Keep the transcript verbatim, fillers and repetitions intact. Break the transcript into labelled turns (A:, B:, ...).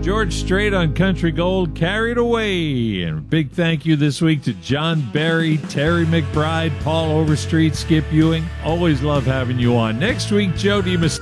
A: George Strait on Country Gold, Carried Away. And a big thank you this week to John Barry, Terry McBride, Paul Overstreet, Skip Ewing. Always love having you on. Next week, Joe DiMasterio